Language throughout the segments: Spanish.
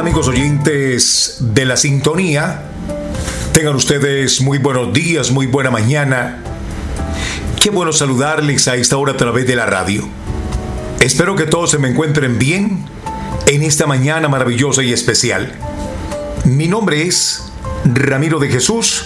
amigos oyentes de la sintonía, tengan ustedes muy buenos días, muy buena mañana. Qué bueno saludarles a esta hora a través de la radio. Espero que todos se me encuentren bien en esta mañana maravillosa y especial. Mi nombre es Ramiro de Jesús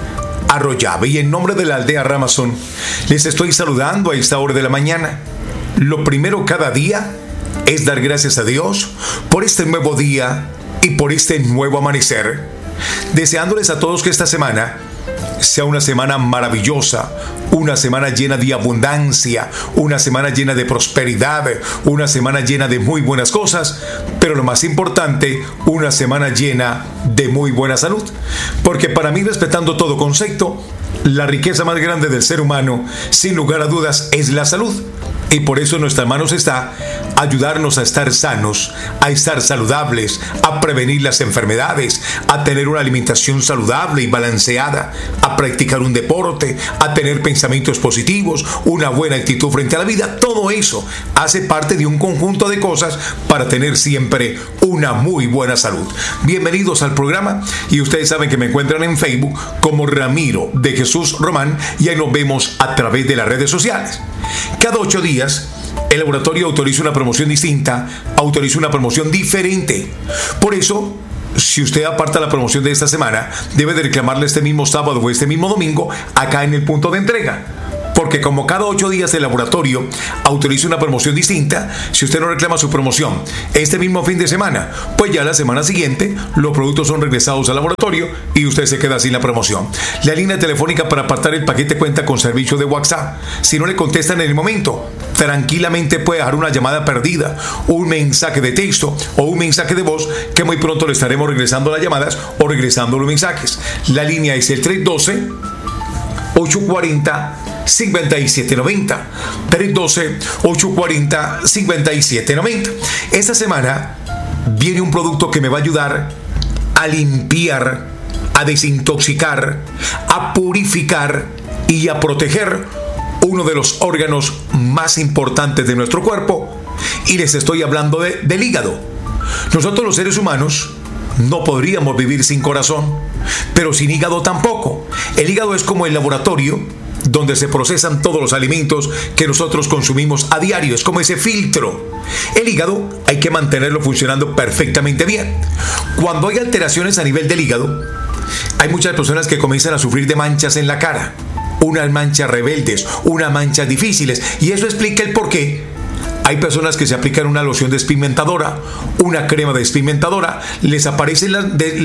Arroyave y en nombre de la aldea Ramazón les estoy saludando a esta hora de la mañana. Lo primero cada día es dar gracias a Dios por este nuevo día y por este nuevo amanecer, deseándoles a todos que esta semana sea una semana maravillosa, una semana llena de abundancia, una semana llena de prosperidad, una semana llena de muy buenas cosas, pero lo más importante, una semana llena de muy buena salud. Porque para mí, respetando todo concepto, la riqueza más grande del ser humano, sin lugar a dudas, es la salud. Y por eso en nuestras manos está ayudarnos a estar sanos, a estar saludables, a prevenir las enfermedades, a tener una alimentación saludable y balanceada, a practicar un deporte, a tener pensamientos positivos, una buena actitud frente a la vida. Todo eso hace parte de un conjunto de cosas para tener siempre una muy buena salud. Bienvenidos al programa y ustedes saben que me encuentran en Facebook como Ramiro de Jesús Román y ahí nos vemos a través de las redes sociales. Cada 8 días el laboratorio autoriza una promoción distinta, autoriza una promoción diferente. Por eso, si usted aparta la promoción de esta semana, debe de reclamarle este mismo sábado o este mismo domingo acá en el punto de entrega. Porque como cada 8 días el laboratorio autoriza una promoción distinta, si usted no reclama su promoción este mismo fin de semana, pues ya la semana siguiente los productos son regresados al laboratorio y usted se queda sin la promoción. La línea telefónica para apartar el paquete cuenta con servicio de WhatsApp. Si no le contestan en el momento, tranquilamente puede dejar una llamada perdida, un mensaje de texto o un mensaje de voz que muy pronto le estaremos regresando las llamadas o regresando los mensajes. La línea es el 312-840-5790. 312-840-5790. Esta semana viene un producto que me va a ayudar a limpiar, a desintoxicar, a purificar y a proteger uno de los órganos más importantes de nuestro cuerpo. Y les estoy hablando del hígado. Nosotros los seres humanos no podríamos vivir sin corazón, pero sin hígado tampoco. El hígado es como el laboratorio donde se procesan todos los alimentos que nosotros consumimos a diario. Es como ese filtro. El hígado hay que mantenerlo funcionando perfectamente bien. Cuando hay alteraciones a nivel del hígado, hay muchas personas que comienzan a sufrir de manchas en la cara. Unas manchas rebeldes, unas manchas difíciles. Y eso explica el por qué hay personas que se aplican una loción despigmentadora, una crema despigmentadora, les aparecen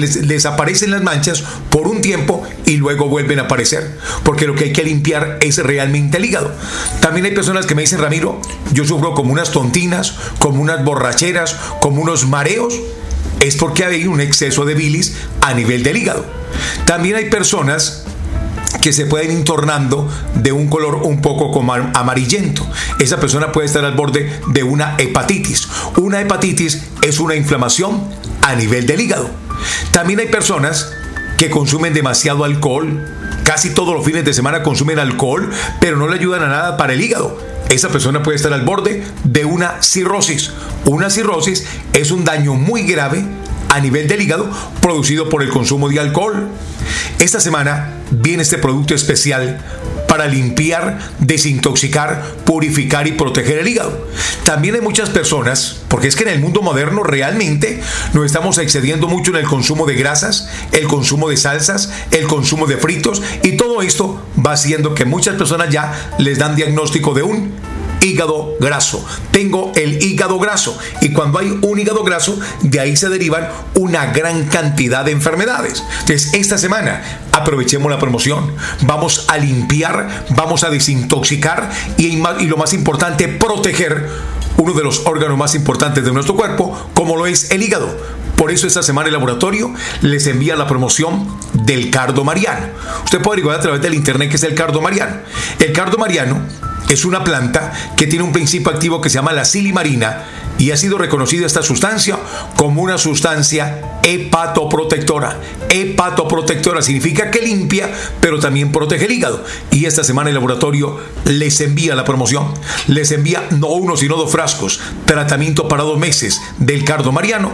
las manchas por un tiempo y luego vuelven a aparecer, porque lo que hay que limpiar es realmente el hígado. También hay personas que me dicen: Ramiro, yo sufro como unas tontinas, como unas borracheras, como unos mareos. Es porque hay un exceso de bilis a nivel del hígado. También hay personas que se pueden ir tornando de un color un poco como amarillento. Esa persona puede estar al borde de una hepatitis. Una hepatitis es una inflamación a nivel del hígado. También hay personas que consumen demasiado alcohol. Casi todos los fines de semana consumen alcohol, pero no le ayudan a nada para el hígado. Esa persona puede estar al borde de una cirrosis. Una cirrosis es un daño muy grave a nivel del hígado producido por el consumo de alcohol. Esta semana viene este producto especial para limpiar, desintoxicar, purificar y proteger el hígado. También hay muchas personas, porque es que en el mundo moderno realmente nos estamos excediendo mucho en el consumo de grasas, el consumo de salsas, el consumo de fritos, y todo esto va haciendo que muchas personas ya les dan diagnóstico de un hígado graso. Tengo el hígado graso. Y cuando hay un hígado graso, de ahí se derivan una gran cantidad de enfermedades. Entonces, esta semana aprovechemos la promoción. Vamos a limpiar, vamos a desintoxicar y lo más importante, proteger uno de los órganos más importantes de nuestro cuerpo, como lo es el hígado. Por eso esta semana el laboratorio les envía la promoción del cardo mariano. Usted puede averiguar a través del internet qué es el cardo mariano. El cardo mariano es una planta que tiene un principio activo que se llama la silimarina y ha sido reconocida esta sustancia como una sustancia hepatoprotectora. Hepatoprotectora significa que limpia, pero también protege el hígado. Y esta semana el laboratorio les envía la promoción. Les envía no uno, sino 2 frascos. Tratamiento para 2 meses del cardo mariano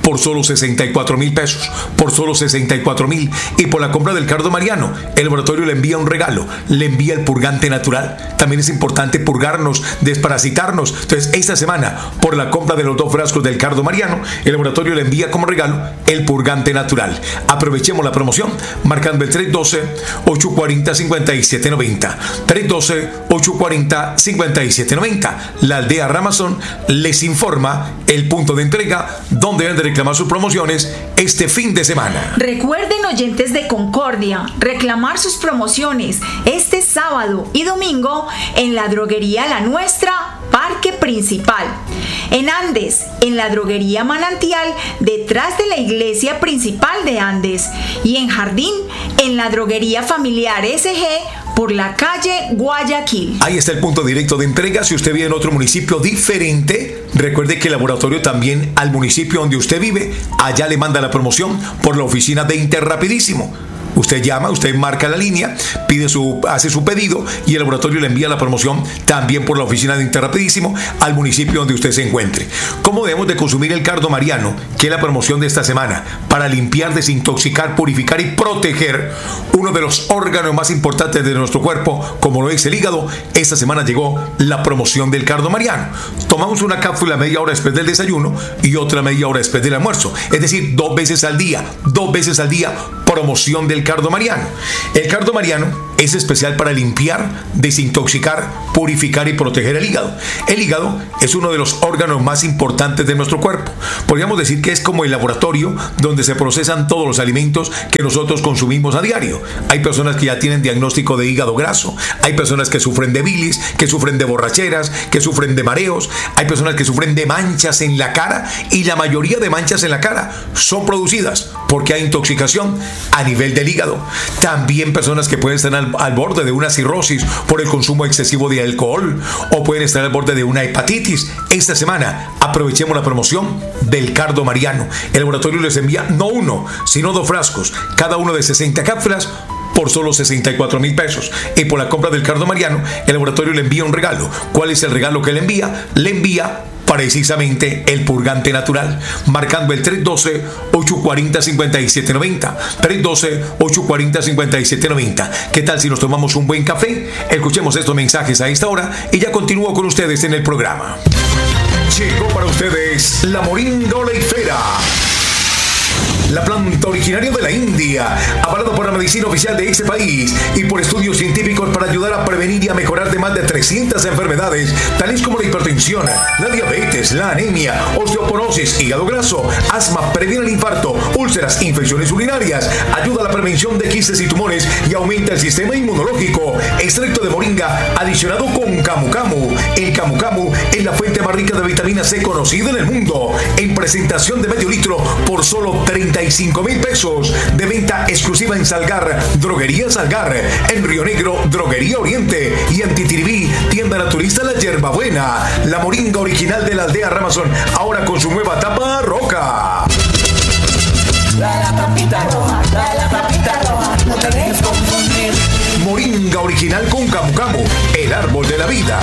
por solo 64,000 pesos, por solo 64,000. Y por la compra del cardo Mariano, el laboratorio le envía un regalo, le envía el purgante natural. También es importante purgarnos, desparasitarnos. Entonces, esta semana, por la compra de los 2 frascos del cardo Mariano, el laboratorio le envía como regalo el purgante natural. Aprovechemos la promoción marcando el 312-840-5790. 312-840-5790. La aldea Ramazón les informa el punto de entrega donde deben de reclamar sus promociones este fin de semana. Recuerden, oyentes de Concordia, reclamar sus promociones este sábado y domingo en la droguería La Nuestra, Parque Principal. En Andes, en la droguería Manantial, detrás de la iglesia principal de Andes. Y en Jardín, en la droguería familiar SG, por la calle Guayaquil. Ahí está el punto directo de entrega. Si usted vive en otro municipio diferente, recuerde que el laboratorio también al municipio donde usted vive, allá le manda la promoción por la oficina de Interrapidísimo. Usted llama, usted marca la línea, hace su pedido y el laboratorio le envía la promoción también por la oficina de Interrapidísimo al municipio donde usted se encuentre. ¿Cómo debemos de consumir el cardo Mariano? Que es la promoción de esta semana para limpiar, desintoxicar, purificar y proteger uno de los órganos más importantes de nuestro cuerpo, como lo es el hígado. Esta semana llegó la promoción del cardo Mariano. Tomamos una cápsula media hora después del desayuno y otra media hora después del almuerzo. Es decir, 2 veces al día, promoción del cardo Mariano. El cardo Mariano es especial para limpiar, desintoxicar, purificar y proteger el hígado. El hígado es uno de los órganos más importantes de nuestro cuerpo. Podríamos decir que es como el laboratorio donde se procesan todos los alimentos que nosotros consumimos a diario. Hay personas que ya tienen diagnóstico de hígado graso, hay personas que sufren de bilis, que sufren de borracheras, que sufren de mareos, hay personas que sufren de manchas en la cara y la mayoría de manchas en la cara son producidas porque hay intoxicación a nivel del hígado. También personas que pueden estar al borde de una cirrosis por el consumo excesivo de alcohol o pueden estar al borde de una hepatitis. Esta semana aprovechemos la promoción del cardo Mariano. El laboratorio les envía no 1, sino 2 frascos, cada uno de 60 cápsulas por solo 64,000 pesos. Y por la compra del cardo Mariano, el laboratorio le envía un regalo. ¿Cuál es el regalo que le envía? Le envía precisamente el purgante natural, marcando el 312-840-5790. 312-840-5790. ¿Qué tal si nos tomamos un buen café? Escuchemos estos mensajes a esta hora y ya continúo con ustedes en el programa. Llegó para ustedes la moringa oleifera, la planta originaria de la India, avalado por la medicina oficial de ese país y por estudios científicos para ayudar a prevenir y a mejorar de más de 300 enfermedades, tales como la hipertensión, la diabetes, la anemia, osteoporosis, hígado graso, asma, previene el infarto, úlceras, infecciones urinarias, ayuda a la prevención de quistes y tumores y aumenta el sistema inmunológico. Extracto de moringa adicionado con camu camu. El camu camu es la fuente más rica de vitamina C conocida en el mundo. En presentación de medio litro por solo 35,000 pesos. De venta exclusiva en Salgar, Droguería Salgar. En Río Negro, Droguería Oriente. Y en Titiribí, tienda naturista La Yerbabuena. La moringa original de la aldea Ramazón, ahora con su nueva tapa roja. La tapita roja, la tapita roja, no te dejes confundir. Moringa original con camu camu, el árbol de la vida.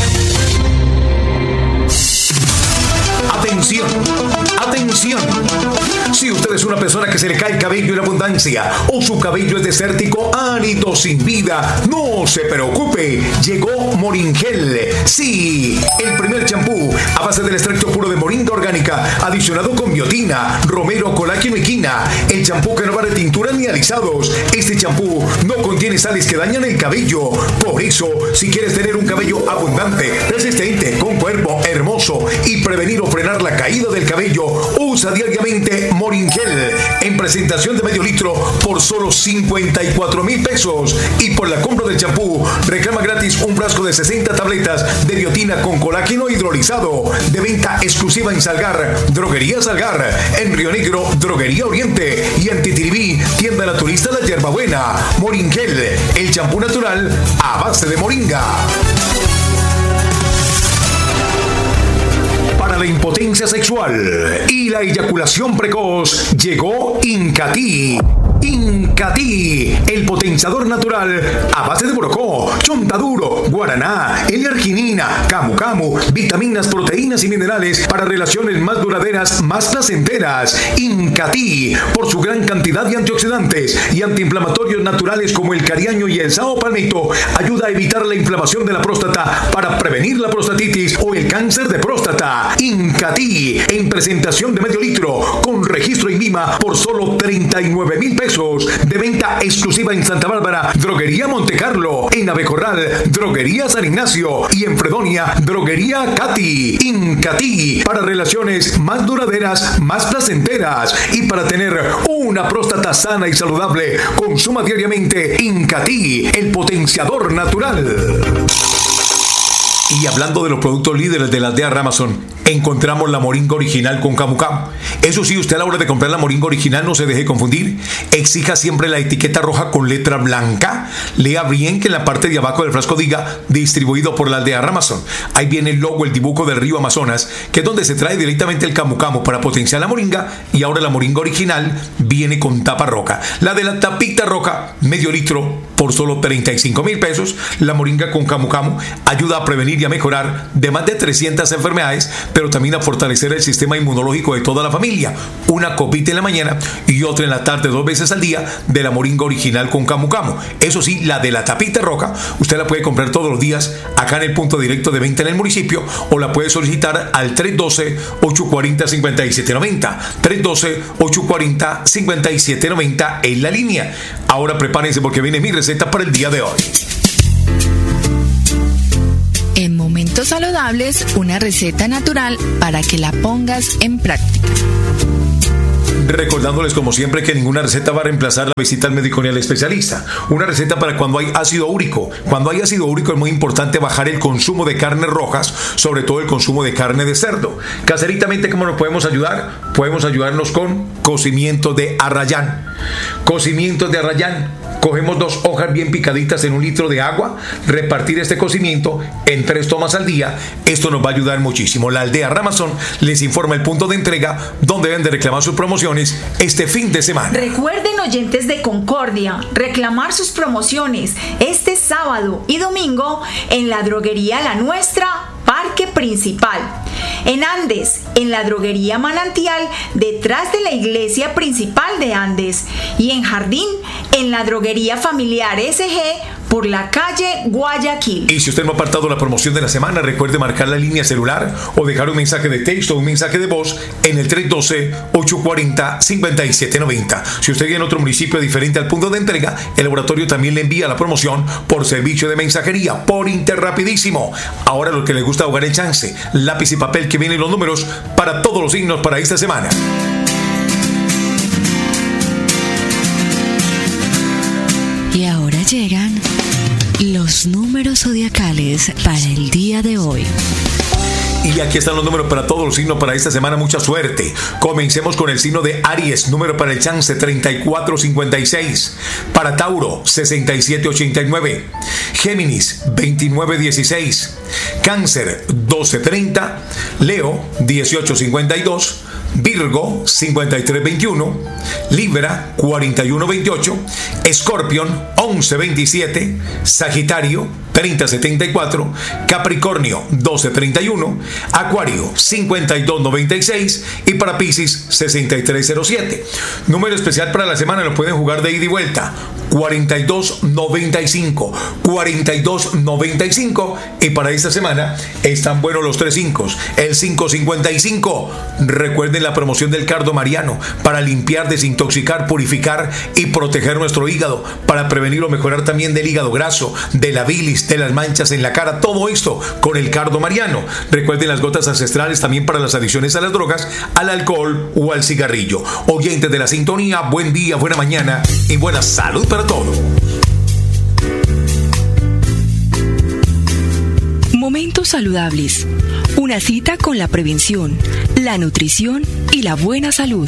Atención, atención. Si usted es una persona que se le cae el cabello en abundancia o su cabello es desértico, árido, sin vida, no se preocupe. Llegó Moringel. Sí, el primer champú a base del extracto puro de moringa orgánica, adicionado con biotina, romero, colágeno y quina. El champú que no va de tinturas ni alisados. Este champú no contiene sales que dañan el cabello. Por eso, si quieres tener un cabello abundante, resistente, con cuerpo hermoso y prevenir o frenar la caída del cabello, usa diariamente Moringel en presentación de medio litro por solo 54,000 pesos. Y por la compra del champú, reclama gratis un frasco de 60 tabletas de biotina con colágeno hidrolizado. De venta exclusiva en Salgar, Droguería Salgar. En Río Negro, Droguería Oriente. Y en Titiribí, tienda naturista La Yerbabuena. Moringel, el champú natural a base de moringa. Para la impotencia sexual y la eyaculación precoz, llegó Incati. Incatí, el potenciador natural a base de borocó, chontaduro, guaraná, L-arginina, camu camu, vitaminas, proteínas y minerales para relaciones más duraderas, más placenteras. Incatí, por su gran cantidad de antioxidantes y antiinflamatorios naturales como el cariaño y el sao palmito, ayuda a evitar la inflamación de la próstata para prevenir la prostatitis o el cáncer de próstata. Incatí, en presentación de medio litro, con registro INVIMA por solo 39,000 pesos, de venta exclusiva en Santa Bárbara, Droguería Montecarlo, en Abecorral, Droguería San Ignacio y en Fredonia, Droguería Cati. Incatí, para relaciones más duraderas, más placenteras y para tener una próstata sana y saludable, consuma diariamente Incatí, el potenciador natural. Y hablando de los productos líderes de la aldea Ramazón, encontramos la moringa original con camu camu. Eso sí, usted a la hora de comprar la moringa original no se deje confundir. Exija siempre la etiqueta roja con letra blanca. Lea bien que en la parte de abajo del frasco diga distribuido por la aldea Ramazón. Ahí viene el logo, el dibujo del río Amazonas, que es donde se trae directamente el camu camu para potenciar la moringa. Y ahora la moringa original viene con tapa roja. La de la tapita roja, medio litro por solo 35,000 pesos. La moringa con camu camu ayuda a prevenir y a mejorar de más de 300 enfermedades, pero también a fortalecer el sistema inmunológico de toda la familia. Una copita en la mañana y otra en la tarde, 2 veces al día, de la moringa original con camu camu. Eso sí, la de la tapita roja, usted la puede comprar todos los días acá en el punto directo de venta en el municipio, o la puede solicitar al 312-840-5790. 312-840-5790 en la línea. Ahora prepárense porque viene mi receta para el día de hoy. En Momentos Saludables, una receta natural para que la pongas en práctica. Recordándoles como siempre que ninguna receta va a reemplazar la visita al médico ni al especialista. Una receta para cuando hay ácido úrico. Cuando hay ácido úrico es muy importante bajar el consumo de carnes rojas, sobre todo el consumo de carne de cerdo. Caseritamente, ¿cómo nos podemos ayudar? Podemos ayudarnos con cocimiento de arrayán. Cocimientos de arrayán. Cogemos 2 hojas bien picaditas en 1 litro de agua, repartir este cocimiento en 3 tomas al día. Esto nos va a ayudar muchísimo. La aldea Ramazón les informa el punto de entrega donde deben de reclamar sus promociones este fin de semana. Recuerden, oyentes de Concordia, reclamar sus promociones este sábado y domingo en la droguería La Nuestra, Parque Principal. En Andes, en la droguería Manantial, detrás de la iglesia principal de Andes. Y en Jardín, en la droguería familiar SG, por la calle Guayaquil. Y si usted no ha apartado la promoción de la semana, recuerde marcar la línea celular o dejar un mensaje de texto o un mensaje de voz en el 312-840-5790. Si usted vive en otro municipio diferente al punto de entrega, el laboratorio también le envía la promoción por servicio de mensajería, por Interrapidísimo. Ahora, lo que le gusta jugar el chance, lápiz y papel que vienen los números para todos los signos para esta semana. Y ahora llegan los números zodiacales para el día de hoy. Y aquí están los números para todos los signos para esta semana. Mucha suerte. Comencemos con el signo de Aries. Número para el chance 3456. Para Tauro 6789. Géminis 2916. Cáncer 1230. Leo 1852. Virgo 5321, Libra 4128, Escorpión 1127, Sagitario 3074, Capricornio 1231, Acuario 5296 y para Piscis 6307. Número especial para la semana, lo pueden jugar de ida y vuelta, 4295, 4295, y para esta semana están buenos los 3 5, el 555. Recuerden la promoción del cardo mariano para limpiar, desintoxicar, purificar y proteger nuestro hígado, para prevenir o mejorar también del hígado graso, de la bilis, de las manchas en la cara, todo esto con el cardo mariano. Recuerden las gotas ancestrales también para las adicciones a las drogas, al alcohol o al cigarrillo. Oyentes de la sintonía, buen día, buena mañana y buena salud para todos. Momentos saludables. Una cita con la prevención, la nutrición y la buena salud.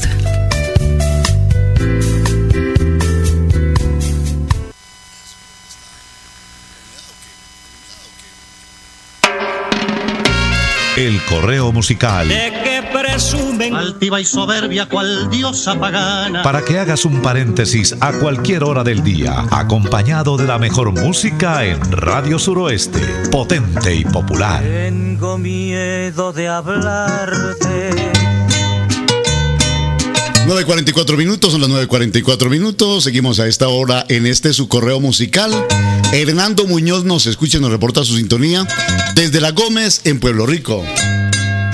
El correo musical. ¿De qué presumen, altiva y soberbia cual diosa pagana. Para que hagas un paréntesis a cualquier hora del día, acompañado de la mejor música en Radio Suroeste, potente y popular. Tengo miedo de hablarte. 9:44 minutos, son las 9:44 minutos. Seguimos a esta hora en su correo musical. Hernando Muñoz nos escucha y nos reporta su sintonía desde La Gómez, en Pueblo Rico.